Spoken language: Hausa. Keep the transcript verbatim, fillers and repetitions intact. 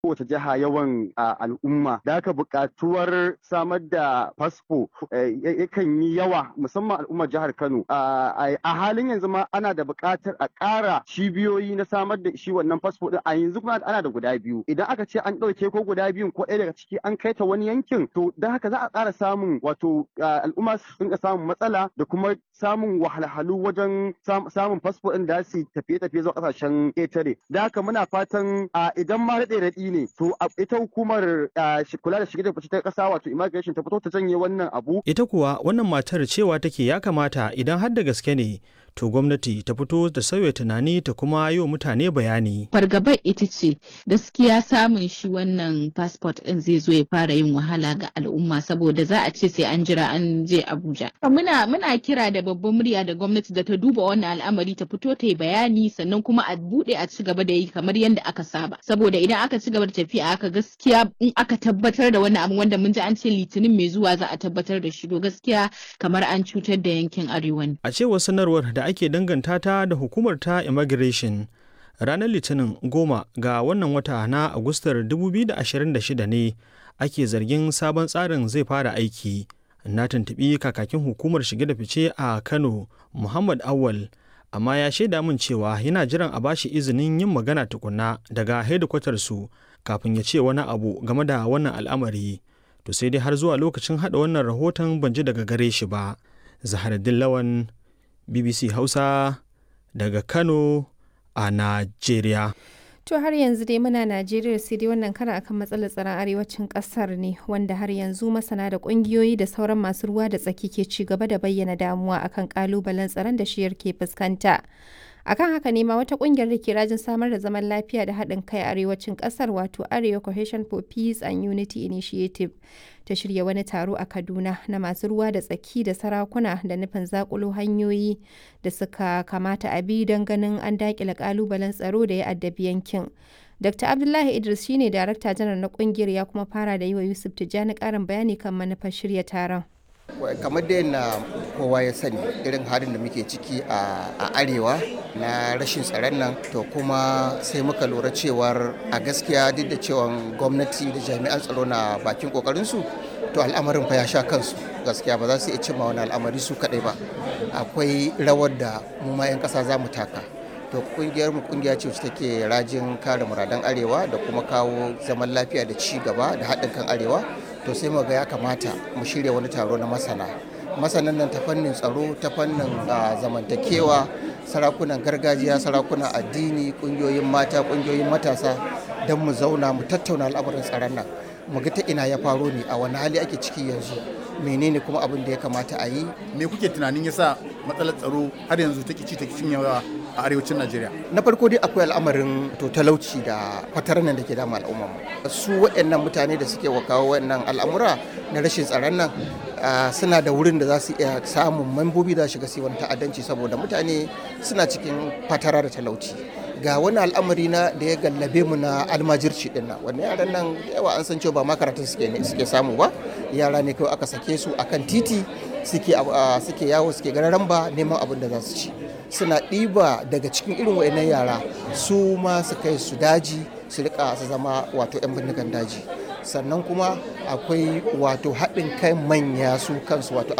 kowace jiha yawan al'umma da haka buƙatuwar samar da fasfo yakan yi yawa musamman al'ummar jihar Kano. A halin yanzu ma ana da buƙatar a ƙara cibiyoyi na samar da shi wannan fasfo din, a yanzu kuma ana da guda biyu. Idan aka ce an ɗauke ko guda biyun ko ɗaya daga ciki an kai ta wani yankin, to da haka za a ƙara samun wato al'umma su dinga samun matsala da kuma samun wahalhalu wajen samun fasfo din da su tafiye-tafiye zuwa ƙasashen ƙetare. Da haka muna fatan idan ma raɗe-raɗi ne to ita hukumar kula da shige da fice ta ƙasa wato immigration ta fito ta janye wannan abu. Ita kuwa wannan matar cewa take ya kamata idan har da gaske ne to gwamnati ta fito da sauya tunani ta kuma yi wa mutane bayani. Fargabar ita ce gaskiya samun shi wannan passport ɗin zai zo ya fara yin wahala ga al'umma saboda za a ce sai an jira an je Abuja. Muna muna kira da babban murya da gwamnati da ta duba wannan al'amari ta fito ta yi bayani sannan kuma a buɗe a ci gaba da yi kamar yadda aka saba. Saboda idan aka ci gaba da tafiya aka gaskiya in aka tabbatar da wannan abu wanda mun ji an ce litinin mai zuwa za a tabbatar da shi to gaskiya kamar an cutar da yankin arewa ne. A cewar sanarwar da ake danganta ta da hukumar ta immigration ranar litinin goma ga wannan wata na agustar dubu biyu da ashirin da shida ne ake zargin sabon tsarin zai fara aiki. Na tuntuɓi kakakin hukumar shige da fice a Kano Muhammad Awal amma ya shaida min cewa yana jiran a bashi izinin yin magana tukunna daga hedikwatar su kafin ya ce wani abu game da wannan al'amari. To sai dai har zuwa lokacin haɗa wannan rahoton ban ji daga gare shi ba. Zaharaddin Lawan, B B C Hausa daga Kano a Najeriya. To har yanzu dai muna Najeriya sai dai wannan karan akan matsalar tsaron arewacin kasar ne wanda har yanzu masana da kungiyoyi da sauran masu ruwa da tsaki ke ci gaba da bayyana damuwa akan kalubalen tsaron da shiyar ke fuskanta. Akan haka ne ma wata kungiyar da ke rajin samar da zaman lafiya da haɗin kai a arewacin ƙasar wato Arewa Cohesion for Peace and Unity Initiative ta shirya wani taro a Kaduna na masu ruwa da tsaki da sarakuna da nufin zakulo hanyoyi da suka kamata a bi don ganin an daƙile ƙalubalen tsaro da ya addabi yankin. Dokta Abdullahi Idris shine darakta janar na kungiyar ya kuma fara da yi wa Yusuf Tijjani ƙarin bayani kan manufar shirya taron. Kamar da yana kowa ya sani irin halin da muke ciki a arewa na rashin tsaron nan, to kuma sai muka lura cewar a gaskiya duk da cewa gwamnati da jami'an tsaro na bakin kokarinsu, to al'amarin fa ya sha kansu gaskiya ba za su iya cimma wani al'amari su kadai ba. Akwai rawar da mu ma 'yan kasa za mu taka. To kungiyar mu kungiya ce wacce take rajin kare muradan arewa da kuma kawo zaman lafiya da ci gaba da haɗin kan arewa. To sai mu ga ya kamata mu shirya wani taro na masana masanan nan ta fannin tsaro, ta fannin zamantakewa, sarakunan gargajiya, sarakunan addini, kungiyoyin mata, kungiyoyin matasa, don mu zauna mu tattauna al'amarin tsaron nan, mu ga ta ina ya faro ne, a wani hali ake ciki yanzu, menene kuma abin da ya kamata a yi. Me kuke tunanin yasa matsalar tsaro har yanzu take ci take cinyewa a arewacin Najeriya? Na farko dai akwai al'amarin to talauci da fataran nan da ke dama al'umma mu. Su waɗannan mutane da suke kawo waɗannan al'amura na rashin tsaron nan suna da wurin da za su iya samun mambobi da shiga su wani ta'addanci saboda mutane suna cikin fatara da talauci. Ga wani al'amari na da ya gallabe mu na almajirci din nan, wannan yaran nan da yawa an san cewa ba makarantar suke ne suke samu ba, yara ne kawai aka sake su akan titi suke suke yawo suke gararan ba neman abin da za su ci. Suna ɗiba daga cikin irin wayannan yara su ma su kai su daji su rika su zama wato 'yan bindigan daji. Sannan kuma akwai wato haɗin kai manya su kansu wato